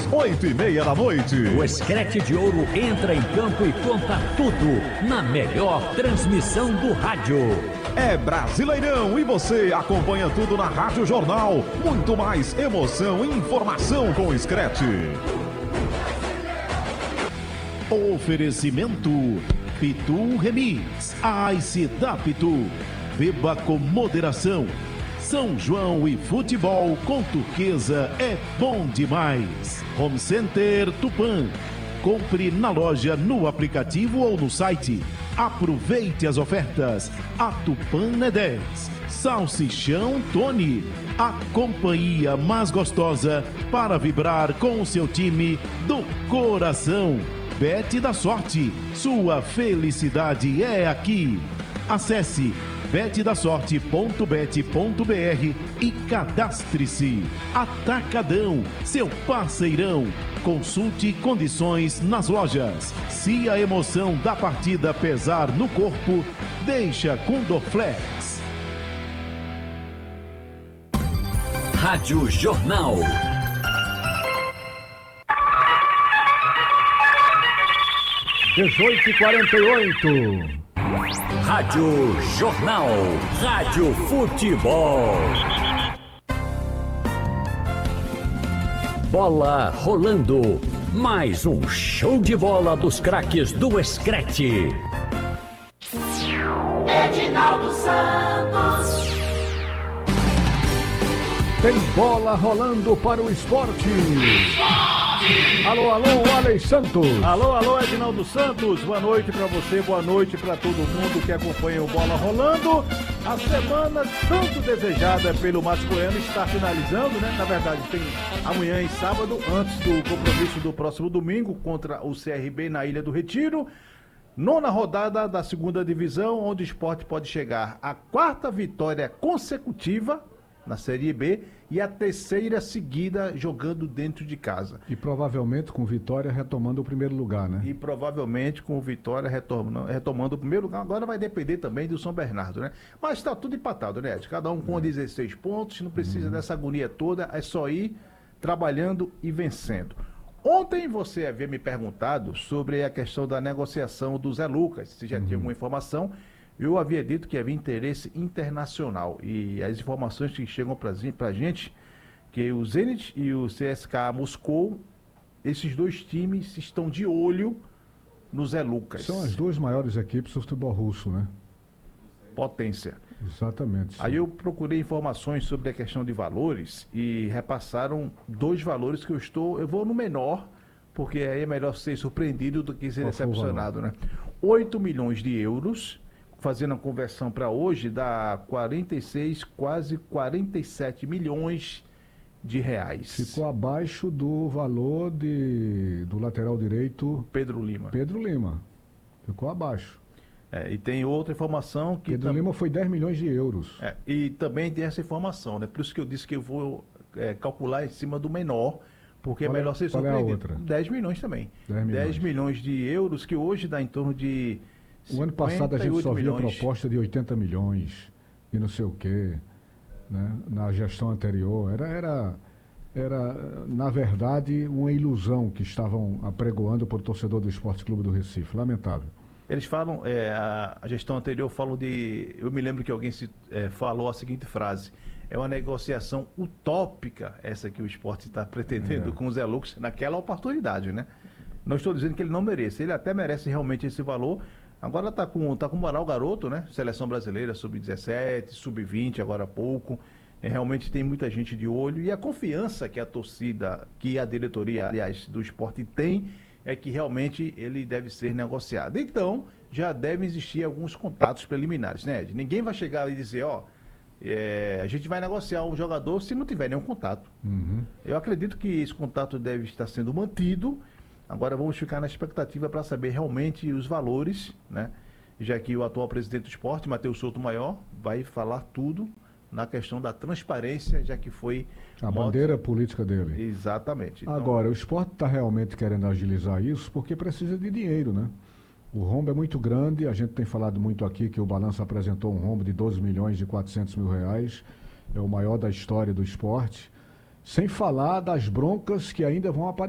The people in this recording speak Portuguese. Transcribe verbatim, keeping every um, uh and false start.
oito e meia da noite. O Screte de Ouro entra em campo e conta tudo na melhor transmissão do rádio. É Brasileirão e você acompanha tudo na Rádio Jornal. Muito mais emoção e informação com o Screte. Oferecimento Pitu Remix, Ice da Pitu. Beba com moderação. São João e futebol com Turquesa é bom demais. Home Center Tupã. Compre na loja, no aplicativo ou no site. Aproveite as ofertas. A Tupã é dez. Salsichão Tony. A companhia mais gostosa para vibrar com o seu time do coração. Bet da Sorte. Sua felicidade é aqui. Acesse bet da sorte ponto bet ponto br e cadastre-se. Atacadão, seu parceirão. Consulte condições nas lojas. Se a emoção da partida pesar no corpo, deixa com Dorflex. Rádio Jornal. dezoito e quarenta e oito. Rádio Jornal. Rádio Futebol. Bola rolando. Mais um show de bola dos craques do Screte. Edinaldo Santos. Tem bola rolando para o esporte. Alô, alô, Alex Santos. Alô, alô, Edinaldo Santos. Boa noite pra você, boa noite pra todo mundo que acompanha o Bola Rolando. A semana tanto desejada pelo Márcio Goiano está finalizando, né? Na verdade, tem amanhã e sábado, antes do compromisso do próximo domingo contra o C R B na Ilha do Retiro. Nona rodada da segunda divisão, onde o esporte pode chegar à quarta vitória consecutiva na Série B e a terceira seguida jogando dentro de casa. E provavelmente com Vitória retomando o primeiro lugar, né? E provavelmente com o Vitória retomando, retomando o primeiro lugar. Agora vai depender também do São Bernardo, né? Mas está tudo empatado, né, Ed? Cada um com é. dezesseis pontos, não precisa uhum. dessa agonia toda, é só ir trabalhando e vencendo. Ontem você havia me perguntado sobre a questão da negociação do Zé Lucas, se já uhum. tinha alguma informação. Eu havia dito que havia interesse internacional e as informações que chegam para a gente, que o Zenit e o C S K A Moscou, esses dois times estão de olho no Zé Lucas. São as duas maiores equipes do futebol russo, né? Potência. Exatamente. Sim. Aí eu procurei informações sobre a questão de valores e repassaram dois valores que eu estou, eu vou no menor, porque aí é melhor ser surpreendido do que ser Qual decepcionado, né? oito milhões de euros. Fazendo a conversão para hoje, dá quarenta e seis, quase quarenta e sete milhões de reais. Ficou abaixo do valor de, do lateral direito... Pedro Lima. Pedro Lima. Ficou abaixo. É, e tem outra informação que... Pedro tam... Lima foi dez milhões de euros. É, e também tem essa informação, né? Por isso que eu disse que eu vou é, calcular em cima do menor, porque qual é melhor ser surpreendido. É a outra? dez milhões também. dez milhões. dez milhões de euros, que hoje dá em torno de... O ano passado a gente só viu milhões. proposta de oitenta milhões e não sei o quê, né? Na gestão anterior. Era, era, era, na verdade, uma ilusão que estavam apregoando para o torcedor do Esporte Clube do Recife. Lamentável. Eles falam, é, a, a gestão anterior falou de... Eu me lembro que alguém se, é, falou a seguinte frase: é uma negociação utópica essa que o esporte está pretendendo é. com o Zé Lucas naquela oportunidade, né? Não estou dizendo que ele não merece, ele até merece realmente esse valor. Agora está com, tá com moral garoto, né? Seleção brasileira, sub dezessete, sub vinte, agora há pouco. É, realmente tem muita gente de olho. E a confiança que a torcida, que a diretoria, aliás, do esporte tem, é que realmente ele deve ser negociado. Então, já devem existir alguns contatos preliminares, né, Ed? Ninguém vai chegar e dizer, ó, é, a gente vai negociar um jogador se não tiver nenhum contato. Uhum. Eu acredito que esse contato deve estar sendo mantido. Agora vamos ficar na expectativa para saber realmente os valores, né? Já que o atual presidente do esporte, Matheus Souto Maior, vai falar tudo na questão da transparência, já que foi... A moto... bandeira política dele. Exatamente. Então... Agora, o esporte está realmente querendo agilizar isso porque precisa de dinheiro, né? O rombo é muito grande, a gente tem falado muito aqui que o balanço apresentou um rombo de doze milhões e quatrocentos mil reais, é o maior da história do esporte, sem falar das broncas que ainda vão aparecer.